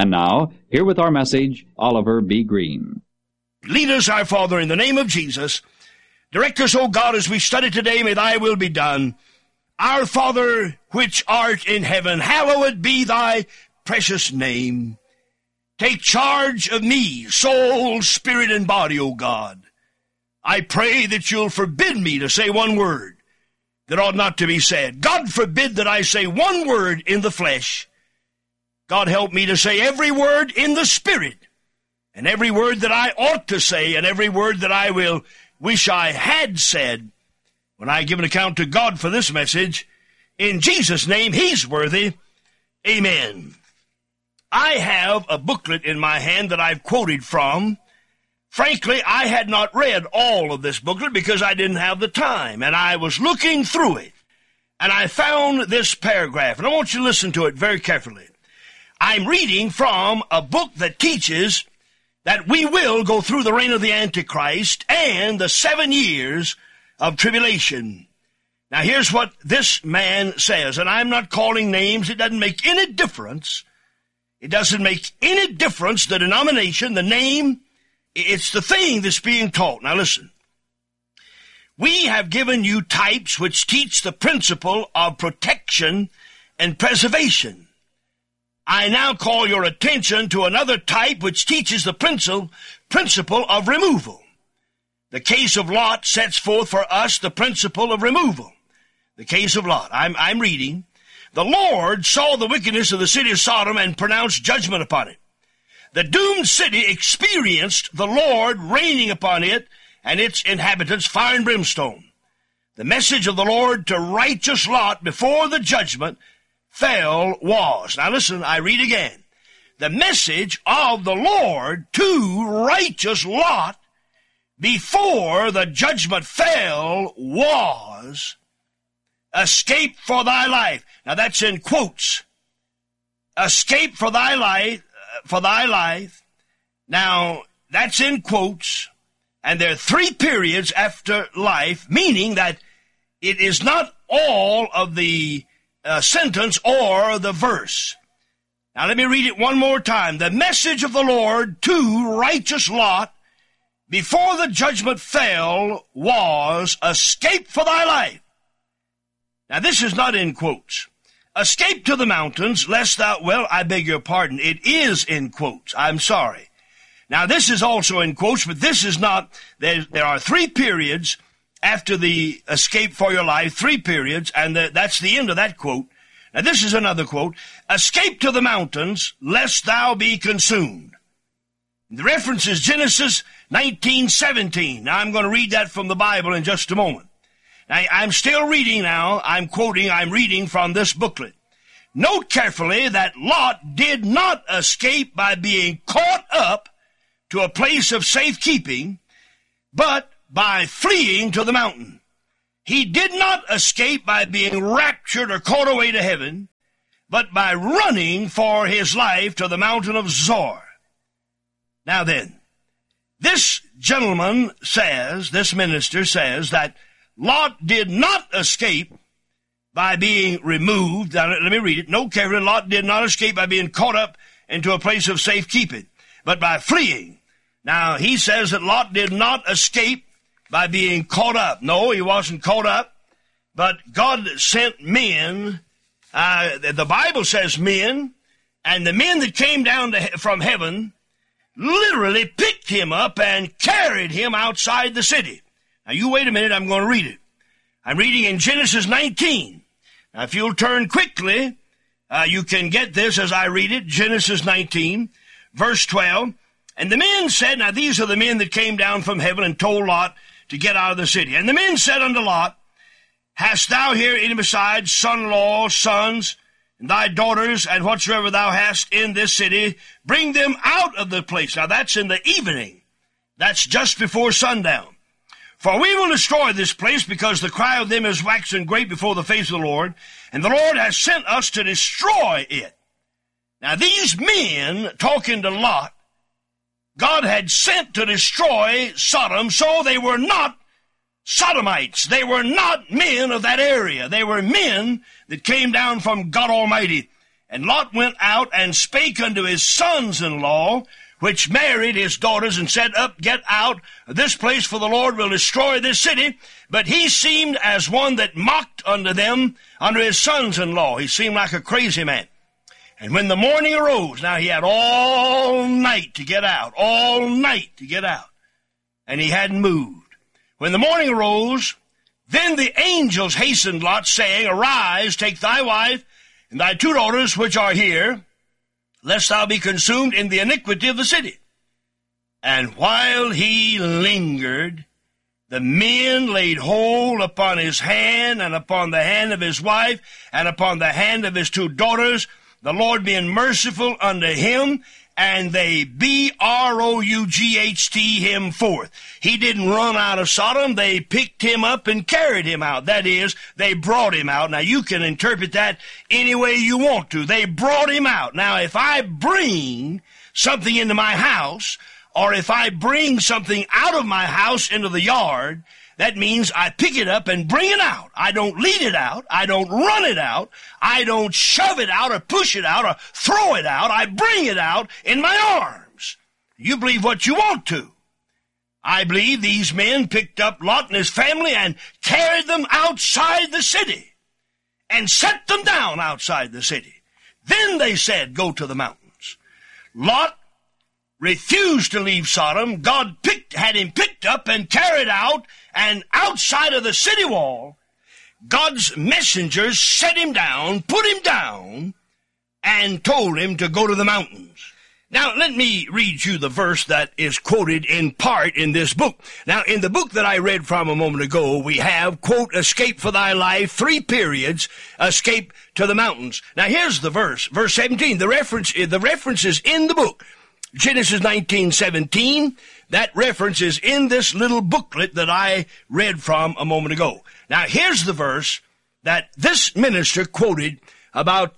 And now, here with our message, Oliver B. Green. Lead us, our Father, in the name of Jesus. Direct us, O God, as we study today, may thy will be done. Our Father, which art in heaven, hallowed be thy precious name. Take charge of me, soul, spirit, and body, O God. I pray that you'll forbid me to say one word that ought not to be said. God forbid that I say one word in the flesh. God help me to say every word in the Spirit, and every word that I ought to say, and every word that I will wish I had said when I give an account to God for this message. In Jesus' name, he's worthy. Amen. I have a booklet in my hand that I've quoted from. Frankly, I had not read all of this booklet because I didn't have the time, and I was looking through it, and I found this paragraph, and I want you to listen to it very carefully. I'm reading from a book that teaches that we will go through the reign of the Antichrist and the 7 years of tribulation. Now, here's what this man says, and I'm not calling names. It doesn't make any difference. It doesn't make any difference, the denomination, the name. It's the thing that's being taught. Now, listen. We have given you types which teach the principle of protection and preservation. I now call your attention to another type which teaches the principle of removal. The case of Lot sets forth for us the principle of removal. The case of Lot. I'm reading. The Lord saw the wickedness of the city of Sodom and pronounced judgment upon it. The doomed city experienced the Lord raining upon it and its inhabitants fire and brimstone. The message of the Lord to righteous Lot before the judgment fell was. Now listen, I read again. The message of the Lord to righteous Lot before the judgment fell was, escape for thy life. Now that's in quotes. Escape for thy life. Now that's in quotes. And there are 3 periods after life, meaning that it is not all of the sentence or the verse. Now let me read it one more time. The message of the Lord to righteous Lot before the judgment fell was, escape for thy life. Now this is not in quotes. Escape to the mountains, lest thou, well, I beg your pardon. It is in quotes. I'm sorry. Now this is also in quotes, but this is not. There are 3 periods after the escape for your life, 3 periods, and that's the end of that quote. Now this is another quote. Escape to the mountains, lest thou be consumed. The reference is Genesis 19:17. Now I'm going to read that from the Bible in just a moment. Now I'm still reading now. I'm reading from this booklet. Note carefully that Lot did not escape by being caught up to a place of safekeeping, but by fleeing to the mountain. He did not escape by being raptured or caught away to heaven, but by running for his life to the mountain of Zor. Now then, this gentleman says, this minister says, that Lot did not escape by being removed. Now, let me read it. No, carefully, Lot did not escape by being caught up into a place of safekeeping, but by fleeing. Now, he says that Lot did not escape by being caught up. No, he wasn't caught up, but God sent men. The Bible says men, and the men that came down from heaven literally picked him up and carried him outside the city. Now, you wait a minute, I'm going to read it. I'm reading in Genesis 19. Now, if you'll turn quickly, you can get this as I read it. Genesis 19, verse 12. And the men said, now these are the men that came down from heaven and told Lot to get out of the city. And the men said unto Lot, hast thou here any besides son-in-law, sons, and thy daughters, and whatsoever thou hast in this city, bring them out of the place. Now that's in the evening. That's just before sundown. For we will destroy this place, because the cry of them is waxen great before the face of the Lord, and the Lord has sent us to destroy it. Now these men, talking to Lot, God had sent to destroy Sodom, so they were not Sodomites. They were not men of that area. They were men that came down from God Almighty. And Lot went out and spake unto his sons-in-law, which married his daughters, and said, Up, get out of this place, for the Lord will destroy this city. But he seemed as one that mocked unto them, unto his sons-in-law. He seemed like a crazy man. And when the morning arose, now he had all night to get out, and he hadn't moved. When the morning arose, then the angels hastened Lot, saying, Arise, take thy wife, and thy 2 daughters which are here, lest thou be consumed in the iniquity of the city. And while he lingered, the men laid hold upon his hand, and upon the hand of his wife, and upon the hand of his 2 daughters, the Lord being merciful unto him, and they BROUGHT him forth. He didn't run out of Sodom. They picked him up and carried him out. That is, they brought him out. Now, you can interpret that any way you want to. They brought him out. Now, if I bring something into my house, or if I bring something out of my house into the yard, that means I pick it up and bring it out. I don't lead it out. I don't run it out. I don't shove it out or push it out or throw it out. I bring it out in my arms. You believe what you want to. I believe these men picked up Lot and his family and carried them outside the city and set them down outside the city. Then they said, Go to the mountains. Lot refused to leave Sodom. God had him picked up and carried out, and outside of the city wall, God's messengers set him down, put him down, and told him to go to the mountains. Now, let me read you the verse that is quoted in part in this book. Now, in the book that I read from a moment ago, we have, quote, escape for thy life, 3 periods, escape to the mountains. Now, here's the verse, verse 17. The reference is in the book. Genesis 19:17, that reference is in this little booklet that I read from a moment ago. Now, here's the verse that this minister quoted about,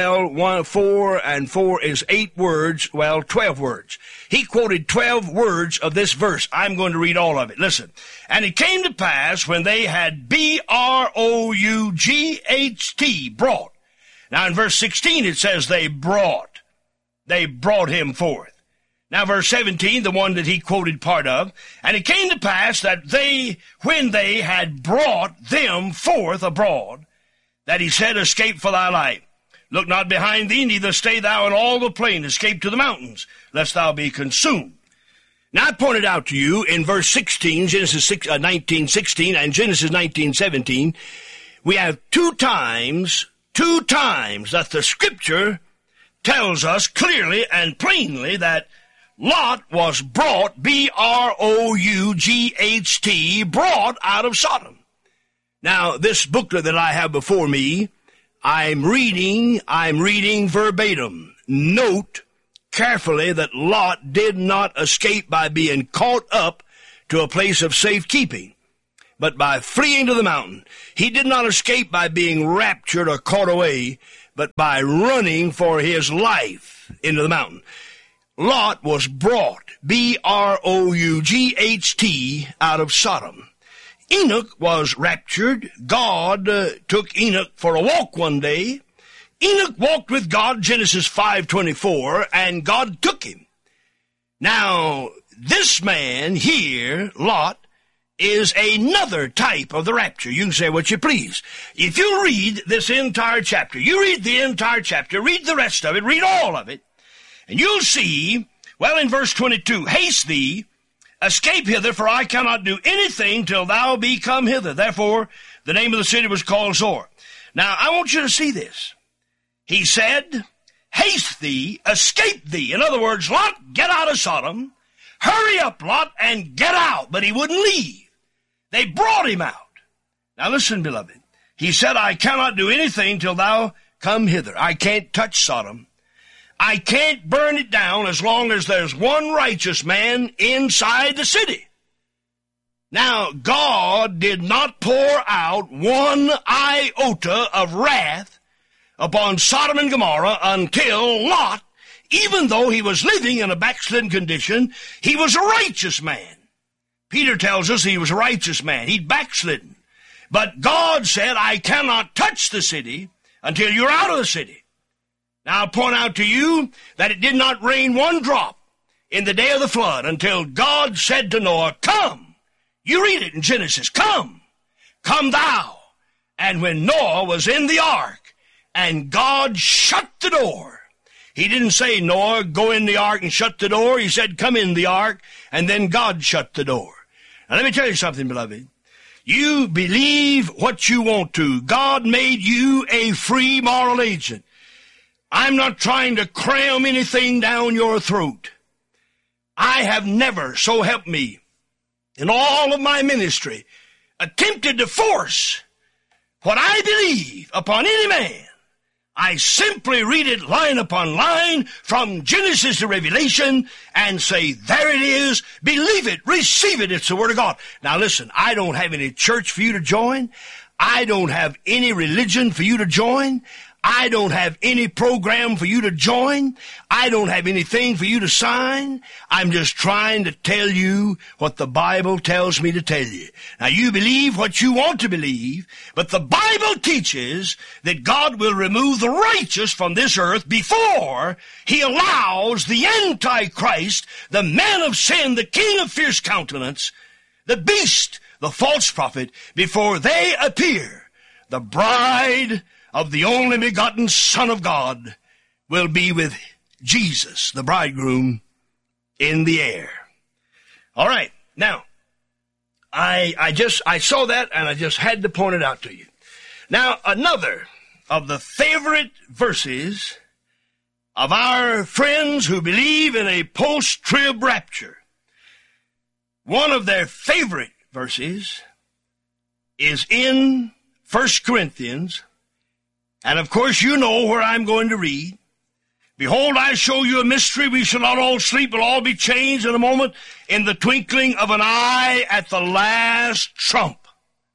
4 and 4 is 8 words, 12 words. He quoted 12 words of this verse. I'm going to read all of it. Listen. And it came to pass when they had BROUGHT, brought. Now, in verse 16, it says they brought him forth. Now, verse 17, the one that he quoted part of, and it came to pass that when they had brought them forth abroad, that he said, Escape for thy life. Look not behind thee, neither stay thou in all the plain. Escape to the mountains, lest thou be consumed. Now, I pointed out to you in verse 16, Genesis 19:16 and Genesis 19:17, we have two times that the Scripture tells us clearly and plainly that Lot was brought, BROUGHT, brought out of Sodom. Now, this booklet that I have before me, I'm reading verbatim. Note carefully that Lot did not escape by being caught up to a place of safekeeping, but by fleeing to the mountain. He did not escape by being raptured or caught away, but by running for his life into the mountain. Lot was brought, BROUGHT, out of Sodom. Enoch was raptured. God took Enoch for a walk one day. Enoch walked with God, Genesis 5:24, and God took him. Now, this man here, Lot, is another type of the rapture. You can say what you please. If you read this entire chapter, read the rest of it, read all of it, and you'll see, in verse 22, Haste thee, escape hither, for I cannot do anything till thou be come hither. Therefore, the name of the city was called Zoar. Now, I want you to see this. He said, Haste thee, escape thee. In other words, Lot, get out of Sodom. Hurry up, Lot, and get out. But he wouldn't leave. They brought him out. Now, listen, beloved. He said, I cannot do anything till thou come hither. I can't touch Sodom. I can't burn it down as long as there's one righteous man inside the city. Now, God did not pour out one iota of wrath upon Sodom and Gomorrah until Lot, even though he was living in a backslidden condition, he was a righteous man. Peter tells us he was a righteous man. He'd backslidden. But God said, I cannot touch the city until you're out of the city. Now I'll point out to you that it did not rain one drop in the day of the flood until God said to Noah, come. You read it in Genesis. Come thou. And when Noah was in the ark and God shut the door, he didn't say, Noah, go in the ark and shut the door. He said, come in the ark, and then God shut the door. Now let me tell you something, beloved. You believe what you want to. God made you a free moral agent. I'm not trying to cram anything down your throat. I have never, so help me, in all of my ministry, attempted to force what I believe upon any man. I simply read it line upon line from Genesis to Revelation and say, there it is, believe it, receive it, it's the Word of God. Now listen, I don't have any church for you to join. I don't have any religion for you to join. I don't have any program for you to join. I don't have anything for you to sign. I'm just trying to tell you what the Bible tells me to tell you. Now you believe what you want to believe, but the Bible teaches that God will remove the righteous from this earth before He allows the Antichrist, the man of sin, the king of fierce countenance, the beast, the false prophet, before they appear. The bride of the only begotten Son of God will be with Jesus, the bridegroom, in the air. All right. Now, I saw that and I just had to point it out to you. Now, another of the favorite verses of our friends who believe in a post-trib rapture, one of their favorite verses is in 1 Corinthians. And of course, you know where I'm going to read. Behold, I show you a mystery. We shall not all sleep, but all be changed in a moment, in the twinkling of an eye, at the last trump.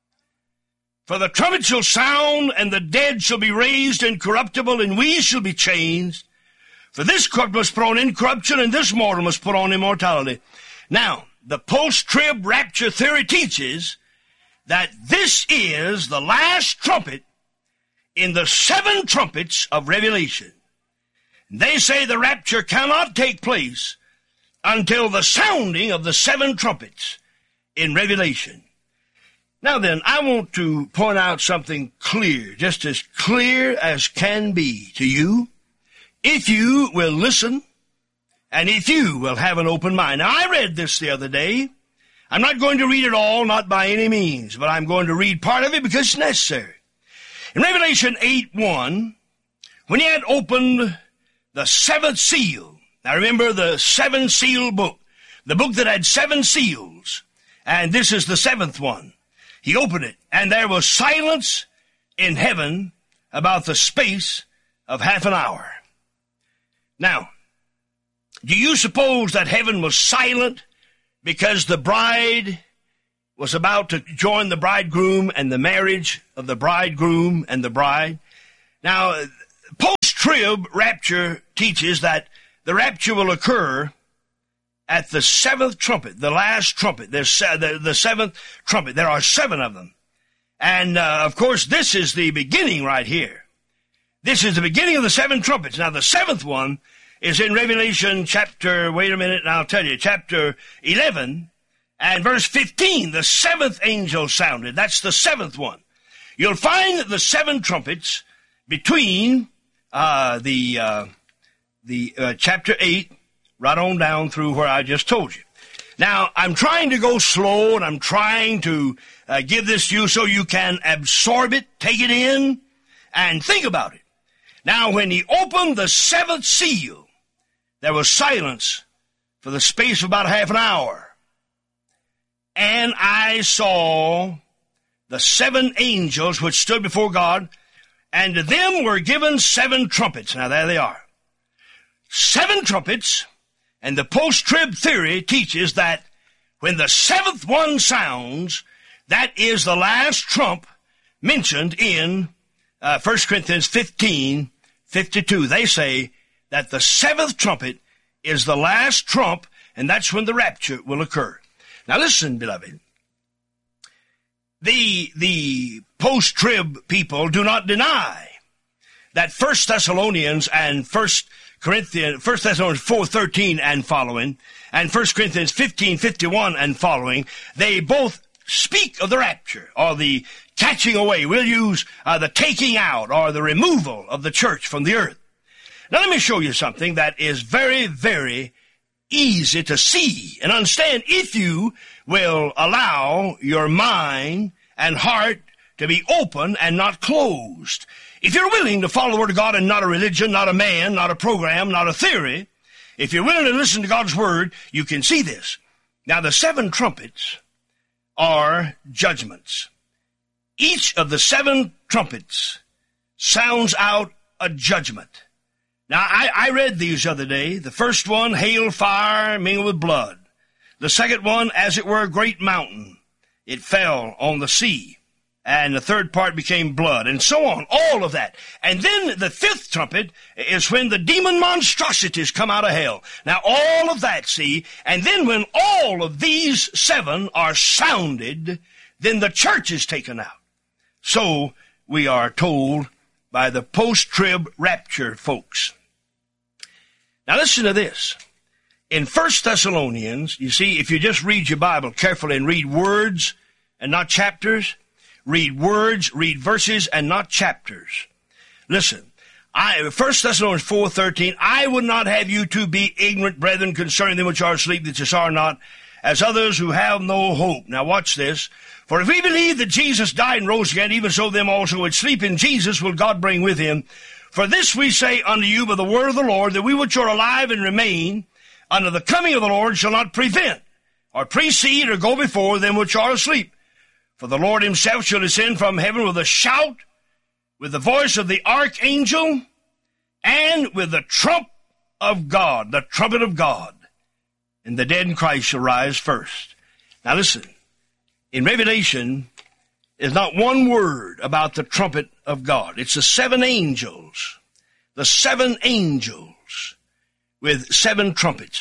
For the trumpet shall sound, and the dead shall be raised incorruptible, and we shall be changed. For this corrupt must put on incorruption, and this mortal must put on immortality. Now, the post-trib rapture theory teaches that this is the last trumpet in the 7 trumpets of Revelation. They say the rapture cannot take place until the sounding of the 7 trumpets in Revelation. Now then, I want to point out something clear, just as clear as can be to you, if you will listen and if you will have an open mind. Now, I read this the other day. I'm not going to read it all, not by any means, but I'm going to read part of it because it's necessary. In Revelation 8:1, when he had opened the 7th seal, now remember the 7-seal book, the book that had 7 seals, and this is the 7th one. He opened it, and there was silence in heaven about the space of half an hour. Now, do you suppose that heaven was silent because the bride was about to join the bridegroom and the marriage of the bridegroom and the bride? Now, post-trib rapture teaches that the rapture will occur at the 7th trumpet, the last trumpet. There's the 7th trumpet. There are 7 of them. And, of course, this is the beginning right here. This is the beginning of the 7 trumpets. Now, the 7th one is in Revelation chapter, wait a minute, and I'll tell you, chapter 11, and verse 15, the 7th angel sounded. That's the 7th one. You'll find the 7 trumpets between the chapter 8, right on down through where I just told you. Now, I'm trying to go slow, and I'm trying to give this to you so you can absorb it, take it in, and think about it. Now, when he opened the 7th seal, there was silence for the space of about half an hour. And I saw the 7 angels which stood before God, and to them were given 7 trumpets. Now, there they are. 7 trumpets, and the post-trib theory teaches that when the 7th one sounds, that is the last trump mentioned in 1 Corinthians 15:52. They say that the 7th trumpet is the last trump, and that's when the rapture will occur. Now listen, beloved. The post-trib people do not deny that 1 Thessalonians and 1 Thessalonians 4:13 and following, and 1 Corinthians 15:51 and following, they both speak of the rapture, or the catching away. We'll use the taking out, or the removal of the church from the earth. Now let me show you something that is very, very easy to see and understand if you will allow your mind and heart to be open and not closed. If you're willing to follow the Word of God and not a religion, not a man, not a program, not a theory, if you're willing to listen to God's Word, you can see this. Now, the 7 trumpets are judgments. Each of the 7 trumpets sounds out a judgment. Now, I read these the other day. The first one, hail, fire, mingled with blood. The second one, as it were, a great mountain. It fell on the sea. And the third part became blood, and so on, all of that. And then the 5th trumpet is when the demon monstrosities come out of hell. Now, all of that, see, and then when all of these 7 are sounded, then the church is taken out. So, we are told by the post-trib rapture folks. Now, listen to this. In 1 Thessalonians, you see, if you just read your Bible carefully and read words and not chapters, read words, read verses, and not chapters. Listen, 1 Thessalonians 4:13, I would not have you to be ignorant, brethren, concerning them which are asleep, that ye are not, as others who have no hope. Now watch this. For if we believe that Jesus died and rose again, even so them also which sleep in Jesus will God bring with him. For this we say unto you by the word of the Lord, that we which are alive and remain unto the coming of the Lord shall not prevent, or precede, or go before them which are asleep. For the Lord himself shall descend from heaven with a shout, with the voice of the archangel, and with the trump of God, the trumpet of God. And the dead in Christ shall rise first. Now listen, in Revelation, there's not one word about the trumpet of God. It's the 7 angels. The 7 angels with 7 trumpets.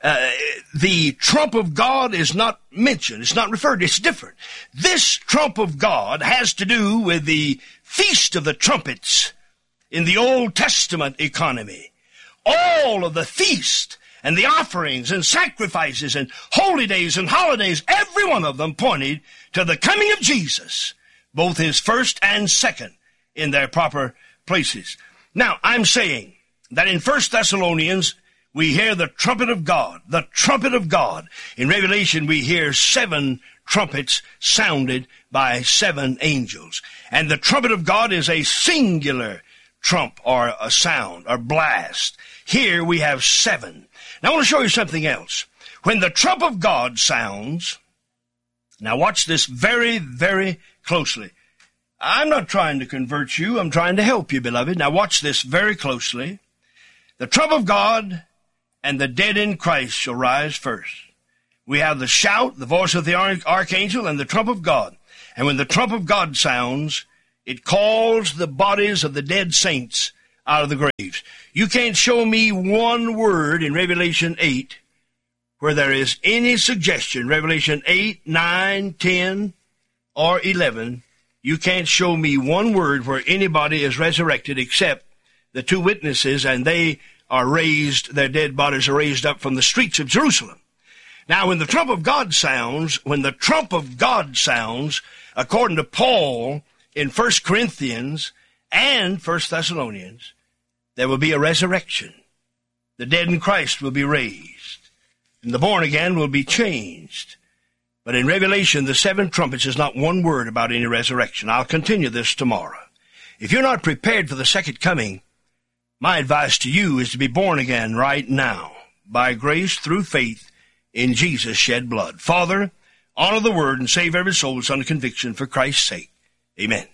The trump of God is not mentioned. It's not referred to. It's different. This trump of God has to do with the Feast of the Trumpets in the Old Testament economy. All of the feast and the offerings and sacrifices and holy days and holidays, every one of them pointed to the coming of Jesus, both his first and second in their proper places. Now, I'm saying that in 1 Thessalonians, we hear the trumpet of God, the trumpet of God. In Revelation, we hear 7 trumpets sounded by 7 angels. And the trumpet of God is a singular trump or a sound or blast. Here we have 7. Now I want to show you something else. When the trump of God sounds, now watch this very, very closely. I'm not trying to convert you. I'm trying to help you, beloved. Now watch this very closely. The trump of God and the dead in Christ shall rise first. We have the shout, the voice of the archangel, and the trump of God. And when the trump of God sounds, it calls the bodies of the dead saints out of the graves. You can't show me one word in Revelation 8 where there is any suggestion, Revelation 8, 9, 10, or 11, you can't show me one word where anybody is resurrected except the 2 witnesses, and they are raised, their dead bodies are raised up from the streets of Jerusalem. Now, when the trump of God sounds, according to Paul in 1 Corinthians and 1 Thessalonians, there will be a resurrection. The dead in Christ will be raised, and the born again will be changed. But in Revelation, the 7 trumpets is not one word about any resurrection. I'll continue this tomorrow. If you're not prepared for the second coming, my advice to you is to be born again right now, by grace through faith in Jesus' shed blood. Father, honor the word and save every soul that's under conviction for Christ's sake. Amen.